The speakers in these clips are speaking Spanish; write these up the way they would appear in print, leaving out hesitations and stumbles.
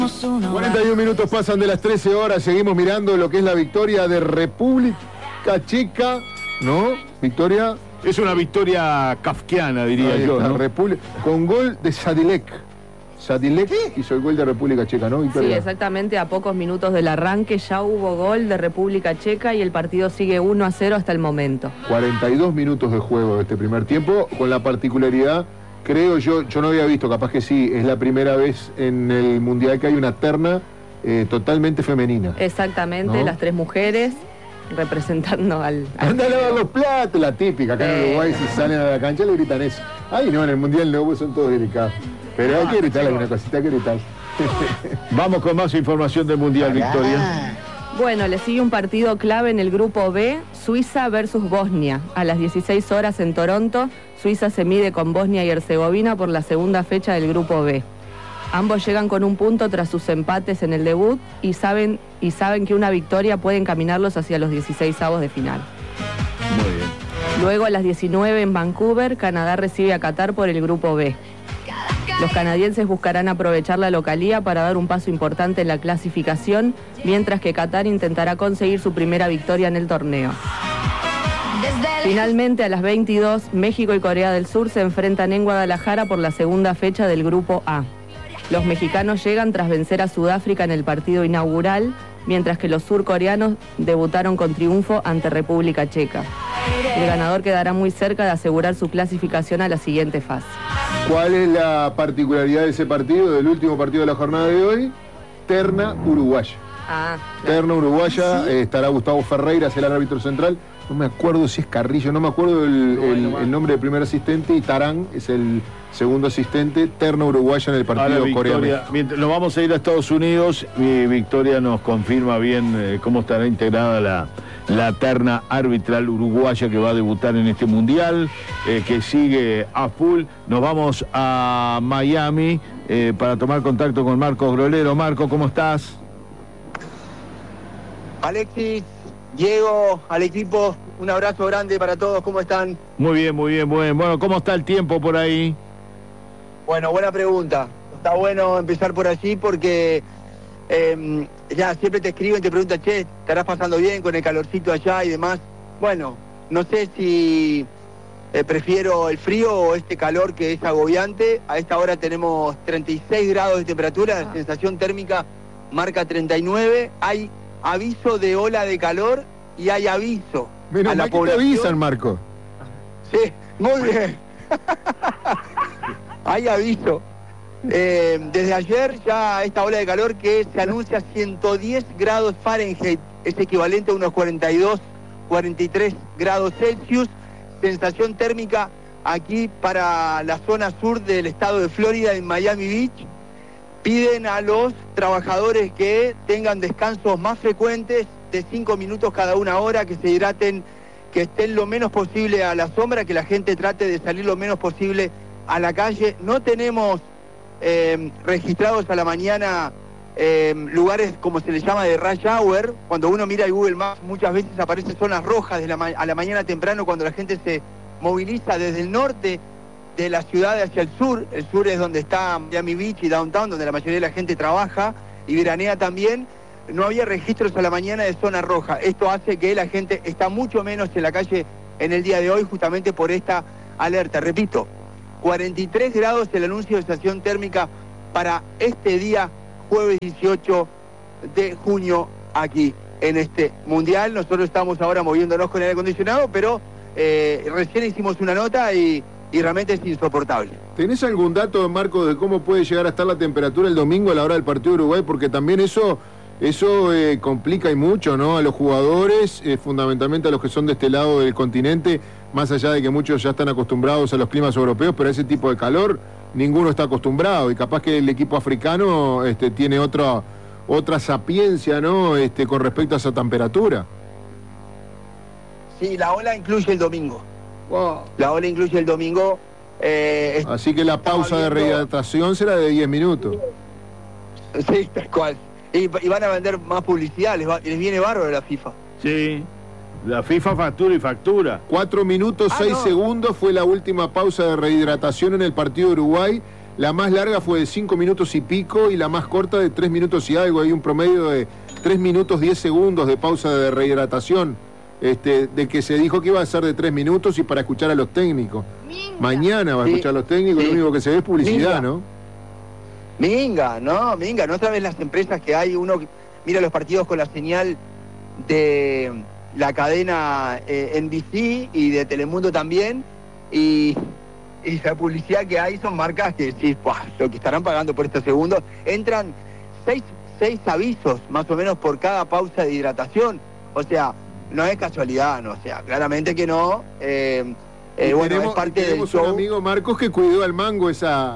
41 minutos pasan de las 13 horas, seguimos mirando lo que es la victoria de República Checa, ¿no? Victoria... Es una victoria kafkiana, diría yo, ¿no? Con gol de Sadilek. Sadilek hizo el gol de República Checa, ¿no, Victoria? Sí, exactamente, a pocos minutos del arranque ya hubo gol de República Checa y el partido sigue 1-0 hasta el momento. 42 minutos de juego de este primer tiempo, con la particularidad, creo yo no había visto, capaz que sí, es la primera vez en el Mundial que hay una terna totalmente femenina. Exactamente, ¿no? Las tres mujeres representando al... Anda a lavar los platos, la típica, acá en Uruguay si salen a la cancha le gritan eso. Ay, no, en el Mundial no, pues son todos delicados. Pero hay que gritar alguna cosita, hay que gritar. Vamos con más información del Mundial, Victoria. Bueno, le sigue un partido clave en el grupo B, Suiza versus Bosnia. A las 16 horas en Toronto, Suiza se mide con Bosnia y Herzegovina por la segunda fecha del grupo B. Ambos llegan con un punto tras sus empates en el debut y saben que una victoria puede encaminarlos hacia los 16avos de final. Muy bien. Luego a las 19 en Vancouver, Canadá recibe a Qatar por el grupo B. Los canadienses buscarán aprovechar la localía para dar un paso importante en la clasificación, mientras que Qatar intentará conseguir su primera victoria en el torneo. Finalmente, a las 22, México y Corea del Sur se enfrentan en Guadalajara por la segunda fecha del grupo A. Los mexicanos llegan tras vencer a Sudáfrica en el partido inaugural, mientras que los surcoreanos debutaron con triunfo ante República Checa. El ganador quedará muy cerca de asegurar su clasificación a la siguiente fase. ¿Cuál es la particularidad de ese partido, del último partido de la jornada de hoy? Terna uruguaya. Claro. Terna uruguaya, estará Gustavo Ferreira, será el árbitro central. No me acuerdo si es Carrillo, no me acuerdo el nombre del primer asistente, y Tarán es el segundo asistente. Terna uruguaya en el partido coreano. Nos vamos a ir a Estados Unidos y Victoria nos confirma bien cómo estará integrada la terna arbitral uruguaya que va a debutar en este mundial, que sigue a full. Nos vamos a Miami para tomar contacto con Marcos Grolero. Marco, ¿cómo estás? Alexis, Diego, al equipo, un abrazo grande para todos, ¿cómo están? Muy bien, muy bien, muy bien. Bueno, ¿cómo está el tiempo por ahí? Bueno, buena pregunta. Está bueno empezar por allí porque ya siempre te escriben, te preguntan, che, ¿estarás pasando bien con el calorcito allá y demás? Bueno, no sé si prefiero el frío o este calor que es agobiante. A esta hora tenemos 36 grados de temperatura, la sensación térmica marca 39, hay aviso de ola de calor y hay aviso a la población. ¿Qué te avisan, Marco? Sí, muy bien. Hay aviso. Desde ayer ya esta ola de calor que se anuncia 110 grados Fahrenheit, es equivalente a unos 42, 43 grados Celsius. Sensación térmica aquí para la zona sur del estado de Florida, en Miami Beach. Piden a los trabajadores que tengan descansos más frecuentes de 5 minutos cada una hora, que se hidraten, que estén lo menos posible a la sombra, que la gente trate de salir lo menos posible a la calle. No tenemos registrados a la mañana lugares como se les llama de rush hour. Cuando uno mira el Google Maps muchas veces aparecen zonas rojas a la mañana temprano, cuando la gente se moviliza desde el norte de la ciudad hacia el sur. El sur es donde está Miami Beach y Downtown, donde la mayoría de la gente trabaja y veranea también. No había registros a la mañana de zona roja. Esto hace que la gente está mucho menos en la calle en el día de hoy, justamente por esta alerta. Repito, 43 grados el anuncio de sensación térmica para este día, jueves 18 de junio, aquí en este mundial. Nosotros estamos ahora moviéndonos con el aire acondicionado, pero recién hicimos una nota y realmente es insoportable. ¿Tenés algún dato, Marco, de cómo puede llegar a estar la temperatura el domingo a la hora del partido de Uruguay? Porque también eso complica y mucho, ¿no? A los jugadores, fundamentalmente a los que son de este lado del continente, más allá de que muchos ya están acostumbrados a los climas europeos, pero a ese tipo de calor ninguno está acostumbrado, y capaz que el equipo africano tiene otra sapiencia, ¿no? Con respecto a esa temperatura. Sí, la ola incluye el domingo. Wow. La ola incluye el domingo. Así que la pausa de rehidratación será de 10 minutos. Sí, tal cual. Y van a vender más publicidad, les viene bárbaro la FIFA. Sí, la FIFA factura y factura. 4 minutos 6 segundos fue la última pausa de rehidratación en el partido de Uruguay. la más larga fue de 5 minutos y pico y la más corta de 3 minutos y algo. Hay un promedio de 3 minutos 10 segundos de pausa de rehidratación, de que se dijo que iba a ser de 3 minutos y para escuchar a los técnicos. Mañana va a escuchar a los técnicos, lo único que se ve es publicidad, ¿no? Minga, no sabes las empresas que hay. Uno mira los partidos con la señal de la cadena NBC y de Telemundo también, y la publicidad que hay son marcas que decís, lo que estarán pagando por estos segundos. Entran 6 avisos más o menos por cada pausa de hidratación, o sea, no es casualidad, no, o sea, claramente que no. Bueno, es parte del show. Un amigo Marcos que cuidó al mango esa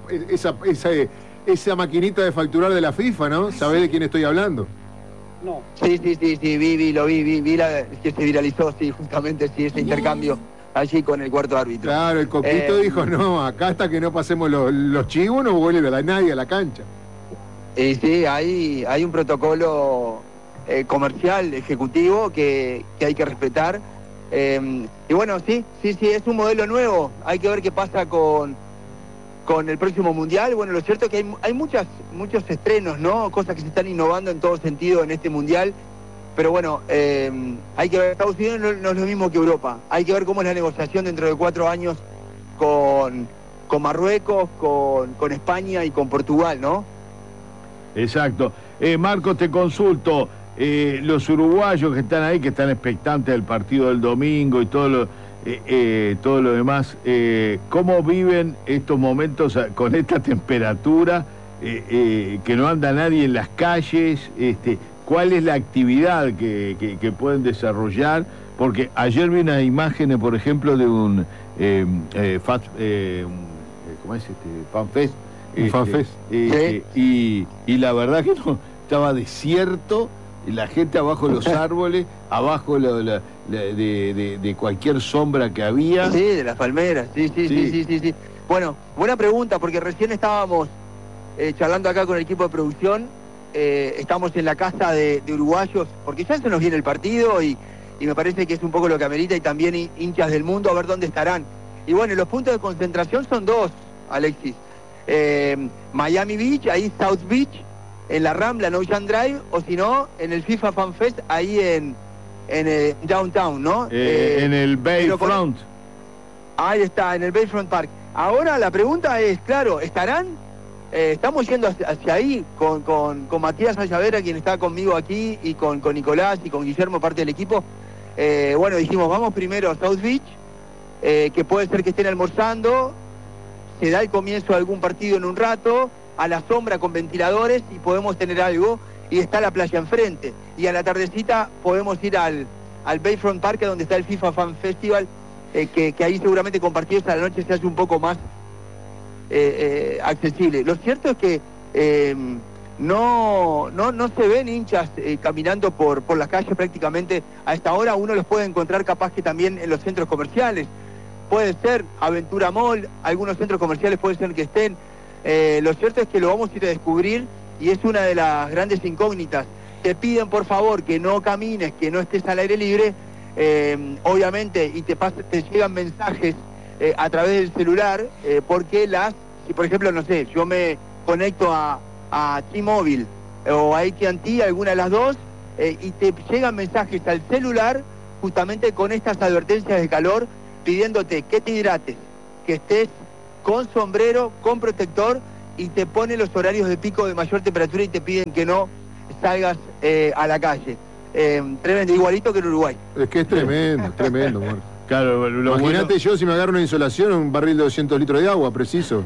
maquinita de facturar de la FIFA, ¿no? ¿Sabés de quién estoy hablando? No. Sí, lo vi que se viralizó, sí, justamente, sí, ese intercambio allí con el cuarto árbitro. Claro, el Coquito dijo, no, acá hasta que no pasemos los chivos no vuelve nadie a la cancha. Sí, hay un protocolo comercial, ejecutivo, que hay que respetar. Y bueno, sí, es un modelo nuevo. Hay que ver qué pasa con el próximo Mundial. Bueno, lo cierto es que hay muchos estrenos, ¿no? Cosas que se están innovando en todo sentido en este Mundial. Pero bueno, hay que ver, Estados Unidos no es lo mismo que Europa. Hay que ver cómo es la negociación dentro de 4 años con Marruecos, con España y con Portugal, ¿no? Exacto. Marcos, te consulto. Los uruguayos que están ahí, que están expectantes del partido del domingo y todo lo demás, ¿cómo viven estos momentos con esta temperatura, que no anda nadie en las calles? ¿Cuál es la actividad que pueden desarrollar? Porque ayer vi unas imágenes, por ejemplo, de un ¿cómo es FanFest? FanFest. Y la verdad que no, estaba desierto, la gente abajo de los árboles, abajo de cualquier sombra que había. Sí, de las palmeras, sí. Bueno, buena pregunta, porque recién estábamos charlando acá con el equipo de producción. Estamos en la casa de uruguayos, porque ya se nos viene el partido y me parece que es un poco lo que amerita, y también hinchas del mundo, a ver dónde estarán. Y bueno, los puntos de concentración son 2, Alexis. Miami Beach, ahí South Beach, en la Rambla, en Ocean Drive, o si no, en el FIFA Fan Fest, ahí en Downtown, ¿no? En el Bayfront. Ahí está, en el Bayfront Park. Ahora la pregunta es, claro, ¿estarán? Estamos yendo hacia ahí con Matías Ayavera, quien está conmigo aquí, y con Nicolás y con Guillermo, parte del equipo. Bueno, dijimos, vamos primero a South Beach, que puede ser que estén almorzando, se da el comienzo de algún partido en un rato, a la sombra con ventiladores, y podemos tener algo, y está la playa enfrente. Y a la tardecita podemos ir al Bayfront Park, donde está el FIFA Fan Festival, que ahí seguramente compartir a la noche se hace un poco más accesible. Lo cierto es que no se ven hinchas caminando por las calles prácticamente a esta hora. Uno los puede encontrar capaz que también en los centros comerciales. Puede ser Aventura Mall, algunos centros comerciales puede ser que estén. Lo cierto es que lo vamos a ir a descubrir, y es una de las grandes incógnitas. Te piden por favor que no camines, que no estés al aire libre, obviamente, y te llegan mensajes a través del celular, porque si por ejemplo, no sé, yo me conecto a T-Mobile o a AT&T, alguna de las dos, y te llegan mensajes al celular justamente con estas advertencias de calor, pidiéndote que te hidrates, que estés con sombrero, con protector, y te pone los horarios de pico de mayor temperatura y te piden que no salgas a la calle. Tremendo, igualito que en Uruguay. Es que es tremendo, Marco. Claro, imagínate yo si me agarro una insolación, un barril de 200 litros de agua, preciso.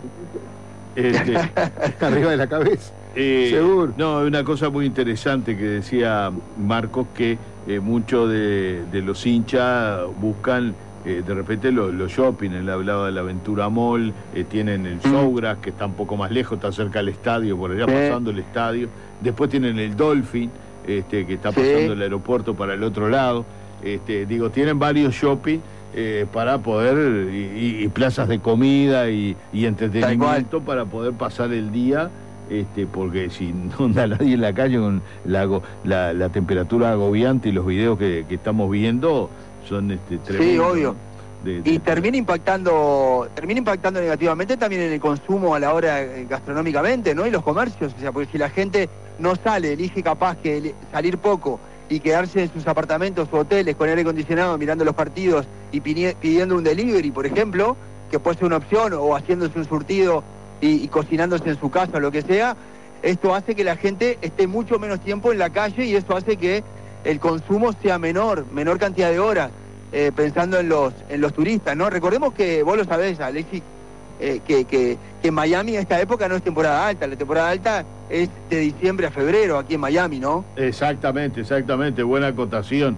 Arriba de la cabeza. Seguro. No, una cosa muy interesante que decía Marcos, que muchos de los hinchas buscan de repente los shopping. Él hablaba de la Aventura Mall, tienen el Showgrass, que está un poco más lejos, está cerca del estadio, por allá pasando el estadio. Después tienen el Dolphin, que está pasando el aeropuerto para el otro lado. Tienen varios shopping para poder, y plazas de comida y entretenimiento para poder pasar el día, porque si no anda nadie en la calle con la temperatura agobiante, y los videos que estamos viendo son tremendos. Sí, obvio. Y termina impactando negativamente también en el consumo a la hora gastronómicamente, ¿no? Y los comercios, o sea, porque si la gente no sale, elige capaz que salir poco y quedarse en sus apartamentos o hoteles con aire acondicionado mirando los partidos y pidiendo un delivery, por ejemplo, que puede ser una opción, o haciéndose un surtido y cocinándose en su casa o lo que sea, esto hace que la gente esté mucho menos tiempo en la calle y eso hace que el consumo sea menor cantidad de horas, pensando en los turistas, ¿no? Recordemos que, vos lo sabés, Alexis, que en Miami esta época no es temporada alta, la temporada alta es de diciembre a febrero aquí en Miami, ¿no? Exactamente, buena acotación.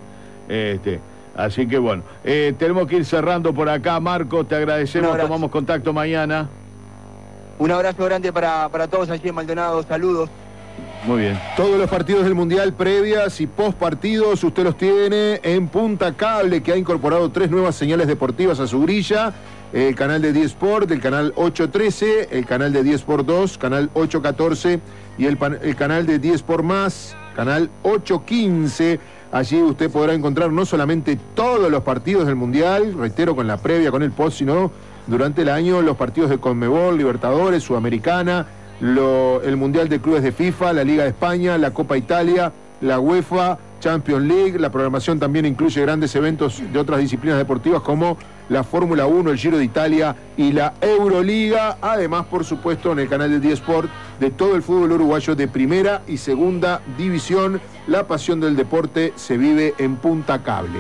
Así que bueno, tenemos que ir cerrando por acá, Marco, te agradecemos, tomamos contacto mañana. Un abrazo grande para todos allí en Maldonado, saludos. Muy bien. Todos los partidos del Mundial, previas y post partidos, usted los tiene en Punta Cable, que ha incorporado 3 nuevas señales deportivas a su grilla. El canal de 10 Sport, el canal 813, el canal de 10 Sport 2, canal 814 y el canal de 10 Sport Más, canal 815. Allí usted podrá encontrar no solamente todos los partidos del Mundial, reitero, con la previa, con el post, sino durante el año los partidos de Conmebol, Libertadores, Sudamericana, el Mundial de Clubes de FIFA, la Liga de España, la Copa Italia, la UEFA, Champions League. La programación también incluye grandes eventos de otras disciplinas deportivas como la Fórmula 1, el Giro de Italia y la Euroliga. Además, por supuesto, en el canal de 10 Sport, de todo el fútbol uruguayo de primera y segunda división. La pasión del deporte se vive en Punta Cable.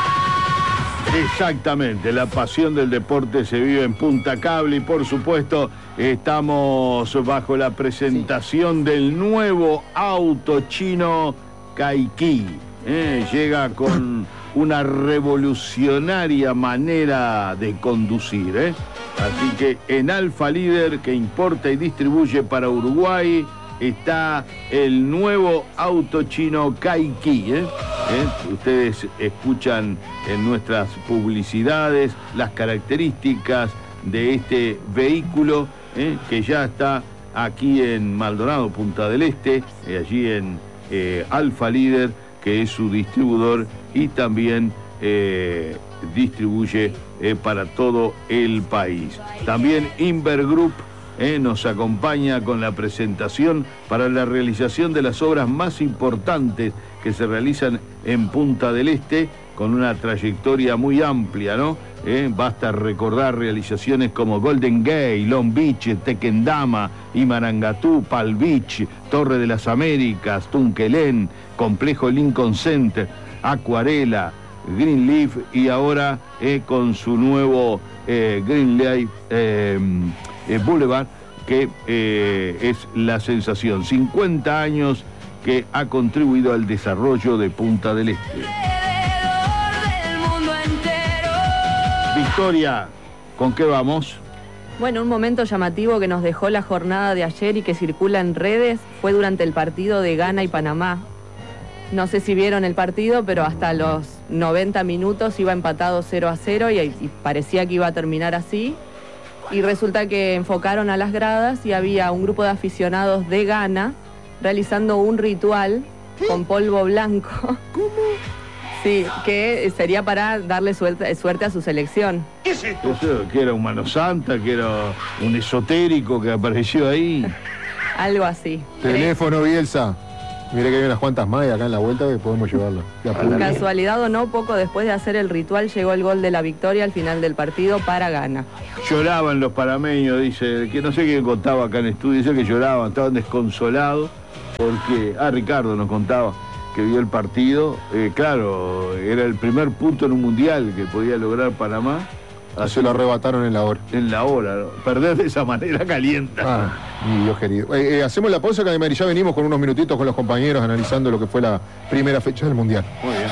Exactamente, la pasión del deporte se vive en Punta Cable y por supuesto estamos bajo la presentación del nuevo auto chino Caicqui. Llega con una revolucionaria manera de conducir. Así que en Alfa Líder, que importa y distribuye para Uruguay, está el nuevo auto chino Caicqui. Ustedes escuchan en nuestras publicidades las características de este vehículo, que ya está aquí en Maldonado, Punta del Este, allí en Alfa Líder, que es su distribuidor y también distribuye para todo el país. También Inver Group nos acompaña con la presentación para la realización de las obras más importantes que se realizan en Punta del Este, con una trayectoria muy amplia, ¿no? Basta recordar realizaciones como Golden Gate, Long Beach, Tequendama, Imarangatú, Palm Beach, Torre de las Américas, Tunquelén, Complejo Lincoln Center, Acuarela, Greenleaf y ahora con su nuevo Greenleaf Boulevard, que es la sensación. 50 años que ha contribuido al desarrollo de Punta del Este. Victoria, ¿con qué vamos? Bueno, un momento llamativo que nos dejó la jornada de ayer y que circula en redes fue durante el partido de Ghana y Panamá. No sé si vieron el partido, pero hasta los 90 minutos iba empatado 0-0 y parecía que iba a terminar así. Y resulta que enfocaron a las gradas y había un grupo de aficionados de Ghana realizando un ritual con polvo blanco. ¿Cómo? Sí, que sería para darle suerte a su selección. ¿Qué es esto? Eso, que era un mano santa, que era un esotérico que apareció ahí. Algo así. Teléfono, Bielsa. Mire que hay unas cuantas más acá en la vuelta que podemos llevarlo. Casualidad o no, poco después de hacer el ritual llegó el gol de la victoria al final del partido para Ghana. Lloraban los panameños, dice, que no sé quién contaba acá en el estudio, dice que lloraban, estaban desconsolados porque, Ricardo nos contaba que vio el partido, claro, era el primer punto en un mundial que podía lograr Panamá. Se lo arrebataron en la hora. En la hora, ¿no? Perder de esa manera calienta. Mi Dios querido. Hacemos la pausa, que ya venimos con unos minutitos con los compañeros analizando lo que fue la primera fecha del Mundial. Muy bien.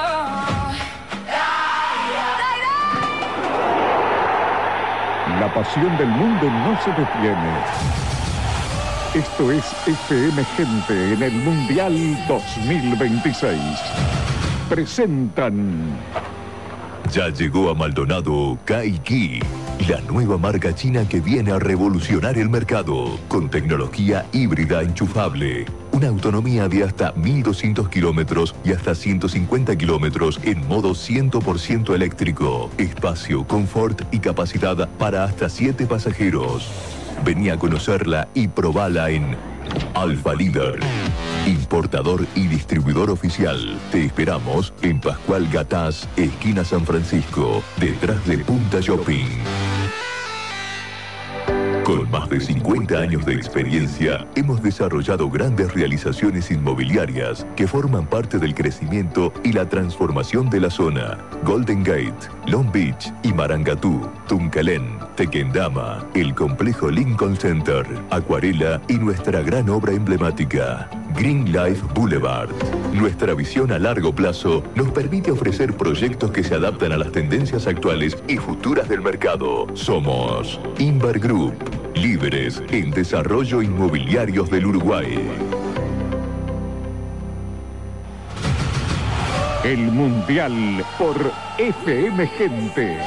La pasión del mundo no se detiene. Esto es FM Gente en el Mundial 2026. Presentan... Ya llegó a Maldonado Caicqui. la nueva marca china que viene a revolucionar el mercado, con tecnología híbrida enchufable, una autonomía de hasta 1.200 kilómetros y hasta 150 kilómetros en modo 100% eléctrico, espacio, confort y capacidad para hasta 7 pasajeros. Vení a conocerla y probala en Alfa Líder, importador y distribuidor oficial. Te esperamos en Pascual Gatás, esquina San Francisco, detrás de Punta Shopping. Con más de 50 años de experiencia, hemos desarrollado grandes realizaciones inmobiliarias que forman parte del crecimiento y la transformación de la zona. Golden Gate, Long Beach y Marangatú, Tunkalén, Tequendama, el complejo Lincoln Center, Acuarela y nuestra gran obra emblemática, Green Life Boulevard. Nuestra visión a largo plazo nos permite ofrecer proyectos que se adaptan a las tendencias actuales y futuras del mercado. Somos Inver Group, líderes en desarrollo inmobiliarios del Uruguay. El Mundial por FM Gente.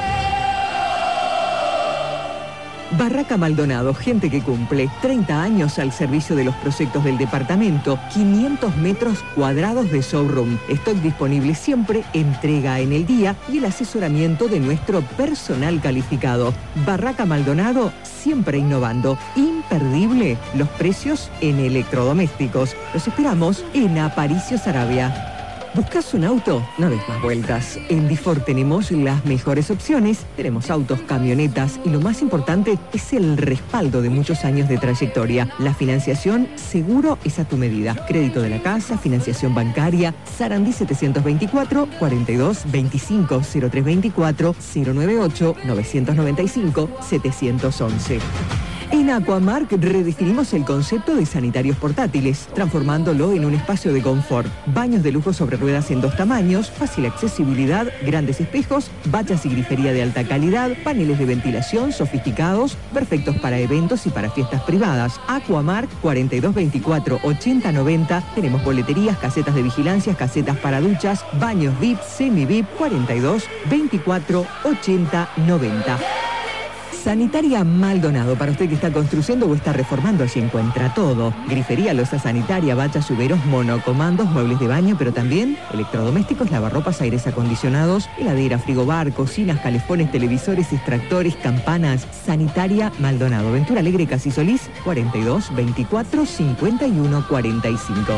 Barraca Maldonado, gente que cumple. 30 años al servicio de los proyectos del departamento. 500 metros cuadrados de showroom. Stock disponible siempre, entrega en el día y el asesoramiento de nuestro personal calificado. Barraca Maldonado, siempre innovando. Imperdible los precios en electrodomésticos. Los esperamos en Aparicio Saravia. ¿Buscas un auto? No des más vueltas. En Difor tenemos las mejores opciones. Tenemos autos, camionetas y lo más importante es el respaldo de muchos años de trayectoria. La financiación seguro es a tu medida. Crédito de la casa, financiación bancaria. Sarandí 724 42 25 0324 098 995 711. En Aquamark redefinimos el concepto de sanitarios portátiles, transformándolo en un espacio de confort. Baños de lujo sobre ruedas en 2 tamaños, fácil accesibilidad, grandes espejos, bañas y grifería de alta calidad, paneles de ventilación sofisticados, perfectos para eventos y para fiestas privadas. Aquamark 4224 8090. Tenemos boleterías, casetas de vigilancia, casetas para duchas, baños VIP, semi-VIP 42 24 80 90. Sanitaria Maldonado, para usted que está construyendo o está reformando, allí encuentra todo. Grifería, loza sanitaria, bachas, lluveros, monocomandos, muebles de baño, pero también electrodomésticos, lavarropas, aires acondicionados, heladera, frigobar, cocinas, calefones, televisores, extractores, campanas. Sanitaria Maldonado, Ventura Alegre, Casi Solís, 42 24 51 45.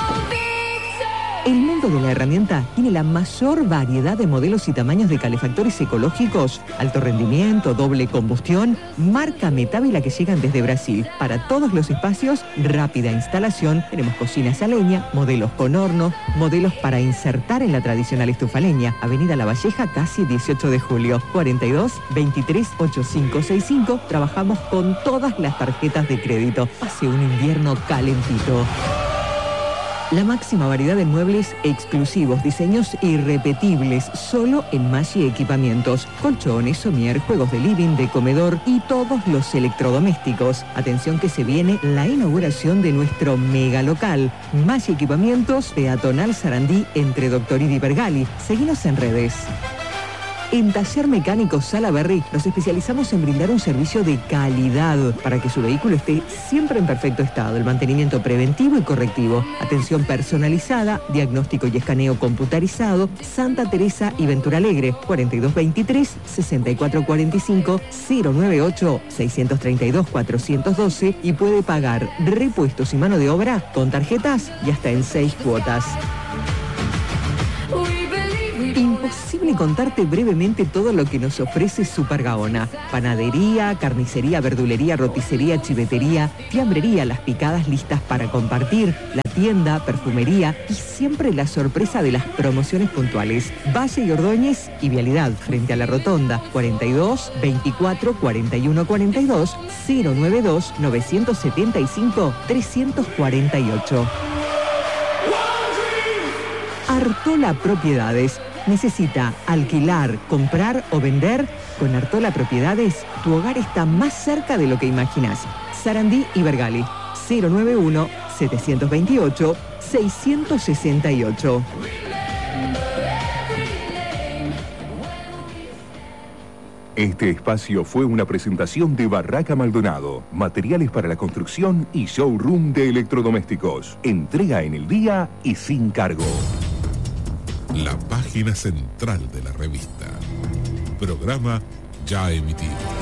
El mundo de la herramienta tiene la mayor variedad de modelos y tamaños de calefactores ecológicos, alto rendimiento, doble combustión, marca Metávila que llegan desde Brasil. Para todos los espacios, rápida instalación. Tenemos cocinas a leña, modelos con horno, modelos para insertar en la tradicional estufa leña. Avenida La Valleja, casi 18 de julio, 42 23 8565. Trabajamos con todas las tarjetas de crédito. Pase un invierno calentito. La máxima variedad de muebles exclusivos, diseños irrepetibles, solo en Maggi Equipamientos. Colchones, somier, juegos de living, de comedor y todos los electrodomésticos. Atención que se viene la inauguración de nuestro mega local. Maggi Equipamientos, peatonal Sarandí, entre Doctorini y Bergali. Seguinos en redes. En Taller Mecánico Salaberry nos especializamos en brindar un servicio de calidad para que su vehículo esté siempre en perfecto estado. El mantenimiento preventivo y correctivo, atención personalizada, diagnóstico y escaneo computarizado. Santa Teresa y Ventura Alegre, 4223 6445 098 632 412 y puede pagar repuestos y mano de obra con tarjetas y hasta en 6 cuotas. Imposible contarte brevemente todo lo que nos ofrece Super Gaona. Panadería, carnicería, verdulería, roticería, chivetería, fiambrería, las picadas listas para compartir, la tienda, perfumería y siempre la sorpresa de las promociones puntuales. Valle y Ordóñez y Vialidad, frente a la Rotonda, 42 24 41 42 092 975 348. Artola Propiedades. ¿Necesita alquilar, comprar o vender? Con Artola Propiedades, tu hogar está más cerca de lo que imaginas. Sarandí y Bergali, 091-728-668. Este espacio fue una presentación de Barraca Maldonado, materiales para la construcción y showroom de electrodomésticos. Entrega en el día y sin cargo. La página central de la revista. Programa ya emitido.